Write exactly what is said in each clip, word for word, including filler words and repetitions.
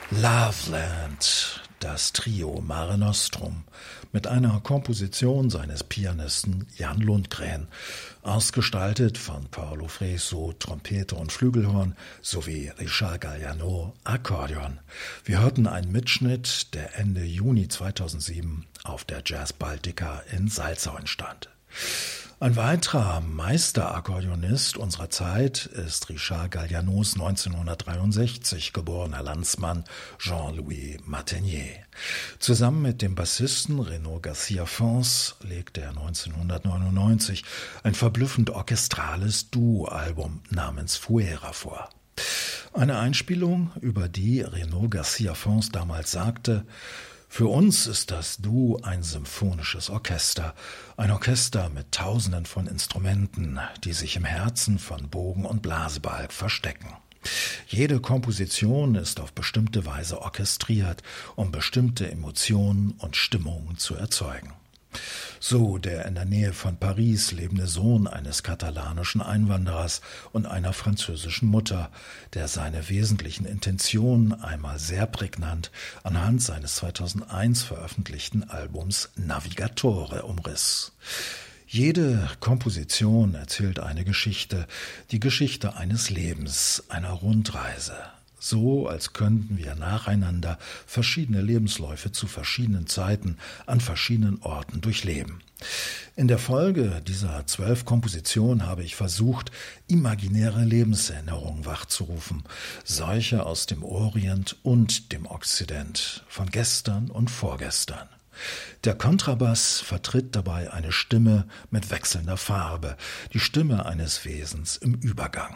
Loveland, das Trio Mare Nostrum, mit einer Komposition seines Pianisten Jan Lundgren, ausgestaltet von Paolo Freso, Trompete und Flügelhorn, sowie Richard Galliano, Akkordeon. Wir hörten einen Mitschnitt, der Ende Juni zweitausendsieben auf der Jazz Baltica in Salzau entstand. Ein weiterer Meisterakkordeonist unserer Zeit ist Richard Gallianos neunzehnhundertdreiundsechzig geborener Landsmann Jean-Louis Martenier. Zusammen mit dem Bassisten Renaud Garcia-Fons legte er neunzehnhundertneunundneunzig ein verblüffend orchestrales Duo-Album namens Fuera vor. Eine Einspielung, über die Renaud Garcia-Fons damals sagte: Für uns ist das Duo ein symphonisches Orchester, ein Orchester mit Tausenden von Instrumenten, die sich im Herzen von Bogen und Blasebalg verstecken. Jede Komposition ist auf bestimmte Weise orchestriert, um bestimmte Emotionen und Stimmungen zu erzeugen. So der in der Nähe von Paris lebende Sohn eines katalanischen Einwanderers und einer französischen Mutter, der seine wesentlichen Intentionen einmal sehr prägnant anhand seines zweitausendeins veröffentlichten Albums Navigatore umriss. Jede Komposition erzählt eine Geschichte, die Geschichte eines Lebens, einer Rundreise. So, als könnten wir nacheinander verschiedene Lebensläufe zu verschiedenen Zeiten an verschiedenen Orten durchleben. In der Folge dieser zwölf Kompositionen habe ich versucht, imaginäre Lebenserinnerungen wachzurufen, solche aus dem Orient und dem Okzident, von gestern und vorgestern. Der Kontrabass vertritt dabei eine Stimme mit wechselnder Farbe, die Stimme eines Wesens im Übergang.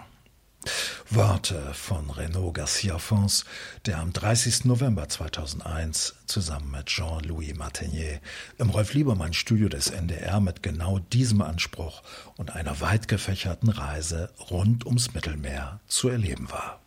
Worte von Renaud Garcia-Fons, der am dreißigsten November zweitausendeins zusammen mit Jean-Louis Martenier im Rolf-Liebermann-Studio des N D R mit genau diesem Anspruch und einer weit gefächerten Reise rund ums Mittelmeer zu erleben war.